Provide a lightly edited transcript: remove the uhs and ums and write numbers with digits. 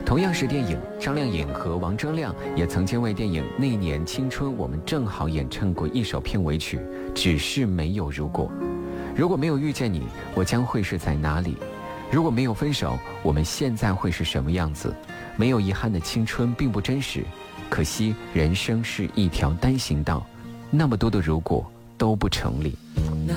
同样是电影，张靓颖和王铮亮也曾经为电影《那年青春我们正好》演唱过一首片尾曲，只是没有如果。如果没有遇见你，我将会是在哪里？如果没有分手，我们现在会是什么样子？没有遗憾的青春并不真实，可惜人生是一条单行道，那么多的如果都不成立。 那